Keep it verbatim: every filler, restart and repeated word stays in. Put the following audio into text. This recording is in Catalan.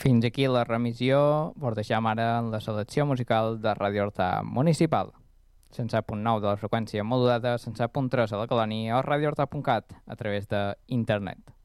Fins aquí la remissió. Vos deixam ara en la selecció musical de Radio Horta Municipal. cent set punt nou de la freqüència modulada, cent set punt tres a la colònia o radio horta punt cat a través d'internet.